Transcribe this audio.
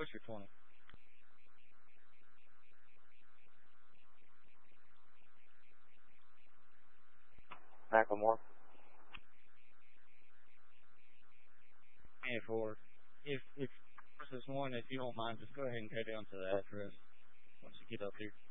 what's your 20? Macklemore. Hey, for if versus one, if you don't mind, just go ahead and go down to the address once you get up here.